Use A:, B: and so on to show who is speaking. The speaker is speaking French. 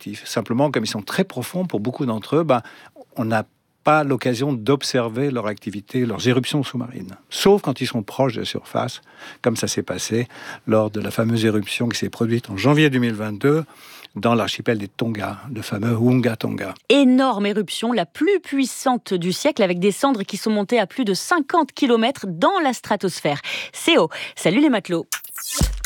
A: actifs. Simplement, comme ils sont très profonds pour beaucoup d'entre eux, on n'a pas l'occasion d'observer leur activité, leurs éruptions sous-marines. Sauf quand ils sont proches de la surface, comme ça s'est passé lors de la fameuse éruption qui s'est produite en janvier 2022 dans l'archipel des Tonga, le fameux Hunga Tonga.
B: Énorme éruption, la plus puissante du siècle, avec des cendres qui sont montées à plus de 50 km dans la stratosphère. C'est haut. Salut les matelots.